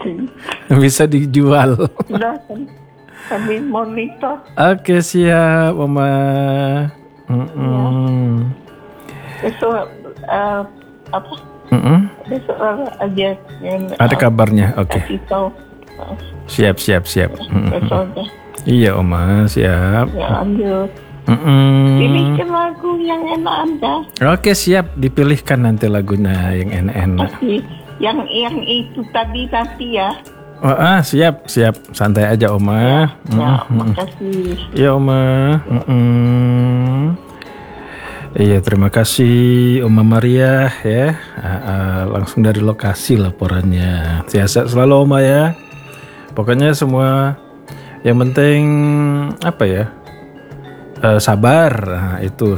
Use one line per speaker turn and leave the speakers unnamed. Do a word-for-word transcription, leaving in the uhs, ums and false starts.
Bisa dijual.
Udah kami monitor.
Oke, siap, Oma. Mm-mm.
Besok uh, apa?
Mm-mm.
Besok aja yang
Ada kabarnya, oke.
kasih tahu.
Siap, siap, siap. Mm-mm.
Besok aja.
Iya, Oma, siap.
Ya ambil.
Mm-mm.
Pilihkan lagu yang enak Anda.
Oke, siap, dipilihkan nanti lagunya yang enak-enak.
Pasti yang yang itu tadi nanti ya.
Oh, ah, siap, siap. Santai aja, Oma.
Ya,
Mm-mm.
makasih.
Iya, Oma. Mm-mm. Iya, terima kasih Oma Maria ya. Ah, ah, langsung dari lokasi laporannya. Sehat selalu, Oma ya. Pokoknya semua yang penting apa ya? Eh, sabar. Nah, itu